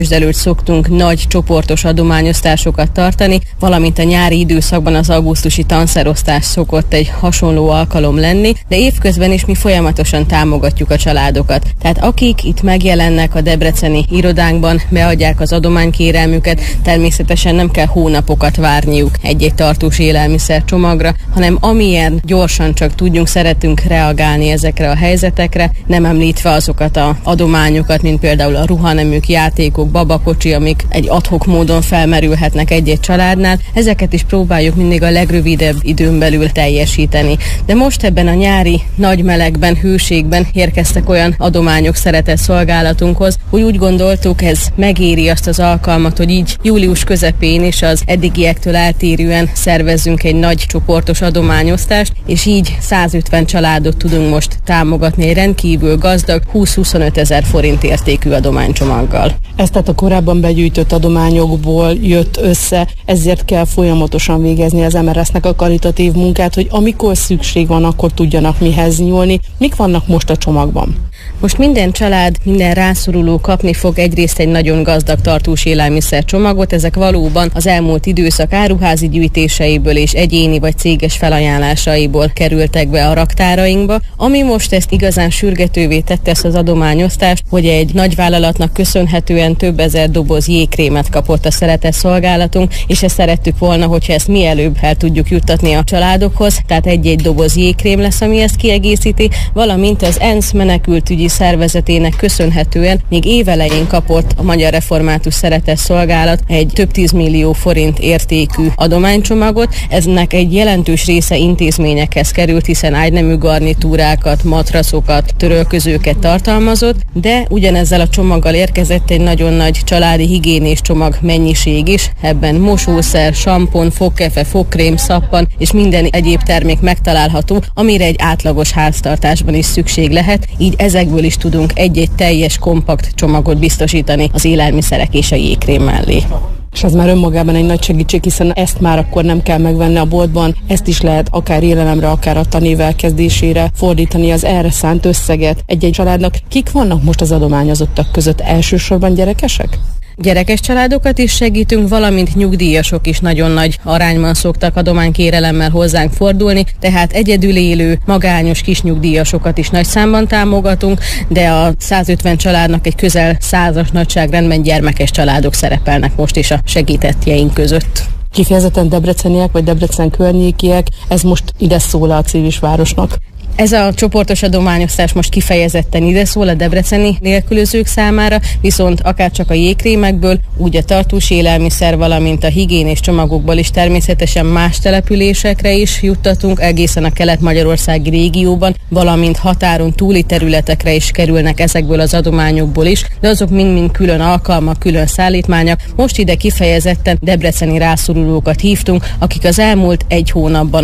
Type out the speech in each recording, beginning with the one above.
Előtt szoktunk nagy csoportos adományosztásokat tartani, valamint a nyári időszakban az augusztusi tanszerosztás szokott egy hasonló alkalom lenni, de évközben is mi folyamatosan támogatjuk a családokat. Tehát akik itt megjelennek a debreceni irodánkban, beadják az adománykérelmüket, természetesen nem kell hónapokat várniuk egy-egy tartós élelmiszer csomagra, hanem amilyen gyorsan csak tudjunk, szeretünk reagálni ezekre a helyzetekre, nem említve azokat az adományokat, mint például a ruhaneműk, játékok, babakocsi, amik egy ad-hoc módon felmerülhetnek egy-egy családnál. Ezeket is próbáljuk mindig a legrövidebb időn belül teljesíteni. De most ebben a nyári nagy melegben, hőségben érkeztek olyan adományok szeretett szolgálatunkhoz, hogy úgy gondoltuk, ez megéri azt az alkalmat, hogy így július közepén is az eddigiektől eltérően szervezzünk egy nagy csoportos adományosztást, és így 150 családot tudunk most támogatni egy rendkívül gazdag 20-25 ezer forint értékű adománycsomaggal. Ez tehát a korábban begyűjtött adományokból jött össze, ezért kell folyamatosan végezni az MRS-nek a karitatív munkát, hogy amikor szükség van, akkor tudjanak mihez nyúlni. Mik vannak most a csomagban? Most minden család, minden rászoruló kapni fog egyrészt egy nagyon gazdag tartós élelmiszer csomagot. Ezek valóban az elmúlt időszak áruházi gyűjtéseiből és egyéni vagy céges felajánlásaiból kerültek be a raktárainkba. Ami most ezt igazán sürgetővé tette, ezt az adományosztást, hogy egy nagyvállalatnak köszönhetően több ezer doboz jégkrémet kapott a szeretett szolgálatunk, és ezt szerettük volna, hogyha ezt mielőbb el tudjuk juttatni a családokhoz. Tehát egy-egy doboz jégkrém lesz, ami ezt kiegészíti, valamint az ENSZ menekültügyi szervezetének köszönhetően még évelején kapott a Magyar Református Szeretett Szolgálat egy több 10 millió forint értékű adománycsomagot. Eznek egy jelentős része intézményekhez került, hiszen ágynemű garnitúrákat, matraszokat, törölközőket tartalmazott, de ugyanezzel a csomaggal érkezett egy nagyon nagy családi higiénés csomag mennyiség is. Ebben mosószer, sampon, fogkefe, fogkrém, szappan és minden egyéb termék megtalálható, amire egy átlagos háztartásban is szükség lehet, így ezekből is tudunk egy-egy teljes kompakt csomagot biztosítani az élelmiszerek és a jégkrém mellé. És ez már önmagában egy nagy segítség, hiszen ezt már akkor nem kell megvenni a boltban, ezt is lehet akár élelemre, akár a tanév kezdésére fordítani az erre szánt összeget egy-egy családnak. Kik vannak most az adományozottak között? Elsősorban gyerekesek? Gyerekes családokat is segítünk, valamint nyugdíjasok is nagyon nagy arányban szoktak adománykérelemmel hozzánk fordulni, tehát egyedül élő, magányos kisnyugdíjasokat is nagy számban támogatunk, de a 150 családnak egy közel 100-as nagyságrendben gyermekes családok szerepelnek most is a segítettjeink között. Kifejezetten debreceniek vagy Debrecen környékiek, ez most ide szól a civilvárosnak. Ez a csoportos adományosztás most kifejezetten ide szól a debreceni nélkülözők számára, viszont akárcsak a jégkrémekből, úgy a tartós élelmiszer, valamint a higiénés csomagokból is természetesen más településekre is juttatunk, egészen a kelet-magyarországi régióban, valamint határon túli területekre is kerülnek ezekből az adományokból is, de azok mind-mind külön alkalmak, külön szállítmányok. Most ide kifejezetten debreceni rászorulókat hívtunk, akik az elmúlt egy-két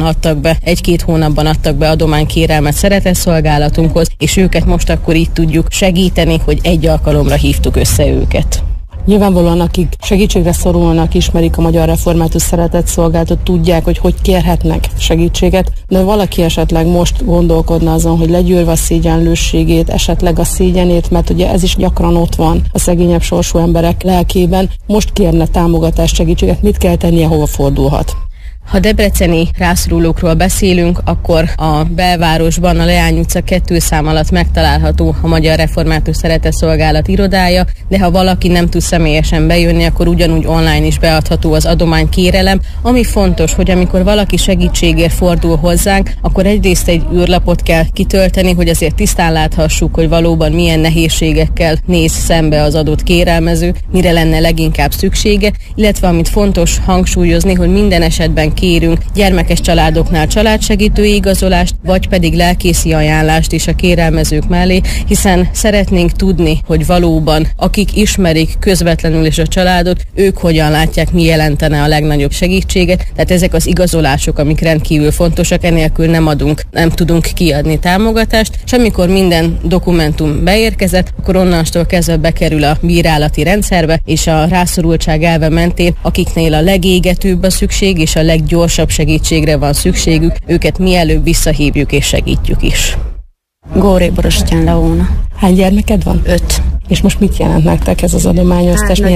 hónapban adtak be adománykérelmet szeretett szolgálatunkhoz, és őket most akkor így tudjuk segíteni, hogy egy alkalomra hívtuk össze őket. Nyilvánvalóan, akik segítségre szorulnak, ismerik a Magyar Református Szeretett Szolgálatot, tudják, hogy kérhetnek segítséget, de valaki esetleg most gondolkodna azon, hogy legyűrve a szégyenlősségét, esetleg a szégyenét, mert ugye ez is gyakran ott van a szegényebb sorsú emberek lelkében, most kérne támogatást, segítséget, mit kell tennie, hova fordulhat? Ha debreceni rászorulókról beszélünk, akkor a belvárosban a Leány utca 2 szám alatt megtalálható a Magyar Református Szeretett Szolgálat irodája, de ha valaki nem tud személyesen bejönni, akkor ugyanúgy online is beadható az adománykérelem. Ami fontos, hogy amikor valaki segítségért fordul hozzánk, akkor egyrészt egy űrlapot kell kitölteni, hogy azért tisztán láthassuk, hogy valóban milyen nehézségekkel néz szembe az adott kérelmező, mire lenne leginkább szüksége, illetve amit fontos hangsúlyozni, hogy minden esetben kérünk gyermekes családoknál családsegítői igazolást, vagy pedig lelkészi ajánlást is a kérelmezők mellé, hiszen szeretnénk tudni, hogy valóban akik ismerik közvetlenül is a családot, ők hogyan látják, mi jelentene a legnagyobb segítséget. Tehát ezek az igazolások, amik rendkívül fontosak, enélkül nem tudunk kiadni támogatást, és amikor minden dokumentum beérkezett, akkor onnantól kezdve bekerül a bírálati rendszerbe, és a rászorultság elve mentén, akiknél a legégetőbb a szükség, és a leggyorsabb segítségre van szükségük, őket mielőbb visszahívjuk és segítjük is. Góri Borostyán Leóna. Hány gyermeked van? 5. És most mit jelent nektek ez az adományosztás?